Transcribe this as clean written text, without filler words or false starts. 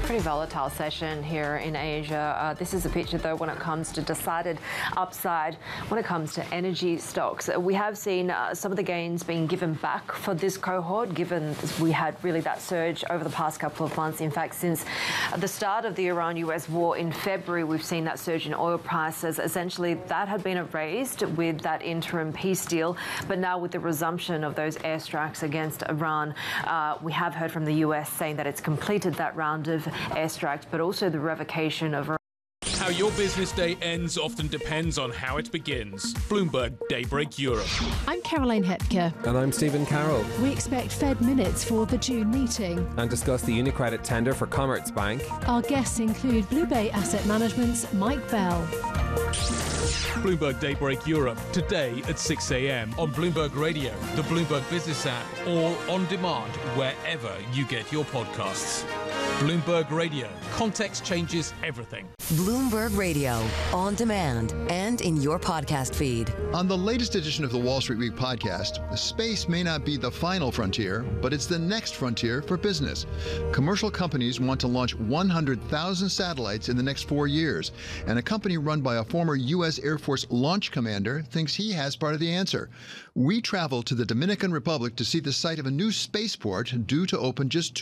Pretty volatile session here in Asia. This is a picture, though, when it comes to decided upside when it comes to energy stocks. We have seen some of the gains being given back for this cohort, given we had really that surge over the past couple of months. In fact, since the start of the Iran-US war in February, we've seen that surge in oil prices. Essentially, that had been erased with that interim peace deal. But now with the resumption of those airstrikes against Iran, we have heard from the US saying that it's completed that round of airstrikes, but also the revocation of. How your business day ends often depends on how it begins. Bloomberg Daybreak Europe. I'm Caroline Hepker. And I'm Stephen Carroll. We expect Fed minutes for the June meeting. And discuss the UniCredit tender for Commerzbank. Our guests include Blue Bay Asset Management's Mike Bell. Bloomberg Daybreak Europe, today at 6 a.m. on Bloomberg Radio, the Bloomberg Business app, or on demand wherever you get your podcasts. Bloomberg Radio. Context changes everything. Bloomberg Radio, on demand and in your podcast feed. On the latest edition of the Wall Street Week podcast, space may not be the final frontier, but it's the next frontier for business. Commercial companies want to launch 100,000 satellites in the next 4 years, and a company run by a former U.S. Air Force launch commander thinks he has part of the answer. We travel to the Dominican Republic to see the site of a new spaceport due to open just